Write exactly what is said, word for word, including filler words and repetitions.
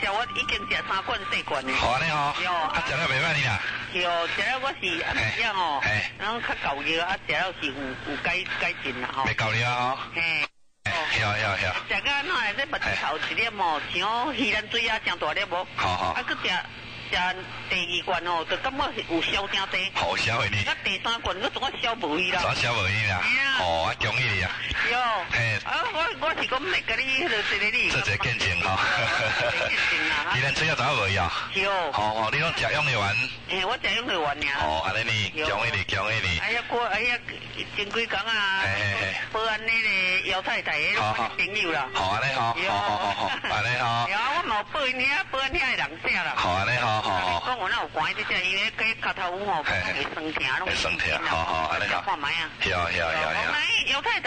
条我已经食三罐四罐的。 好安尼吼。 哟。 啊，食了袂歹你啦。 哟，食了我是啊这样哦。嘿。然后较够药啊，食了是有有改改进啦吼。 袂够了吼。 嘿。 晓晓晓。 食到哪咧？目睭头一粒哦，像鱼兰水啊，上大粒无？ 好好。 啊，佮食。食第二罐哦，就感觉有消真多。 好消的你。 啊，第三罐我怎啊消无去啦？ 怎消无去啦？哦，啊，恭喜你啊！ 哟。嘿。啊，我我是讲袂甲你迄个这个你。 这个见证吼。见证啊！你连水啊怎无去啊？ 哟。哦哦，你拢食用的丸。 嘿，我食用的丸尔。 哦，安尼你，恭喜你，恭喜你。 哎呀，过哎呀，前几工啊，保安那个姚太太迄个朋友啦。 好安尼好。好好好好，安尼好。 有啊，我冇保因遐保安遐的人写啦。 好安尼好。好好， 讲我那有关这只，因为cái脚頭有吼，會酸痛， 會酸痛，好好，安尼好。 看覓啊。 曉曉曉曉。 來，猶太。